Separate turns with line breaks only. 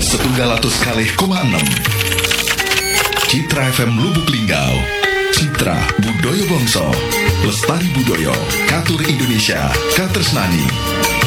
100,6 Citra FM Lubuk Linggau, Citra Budoyo Bongso, Lestari Budoyo, Katur Indonesia, Katresnani.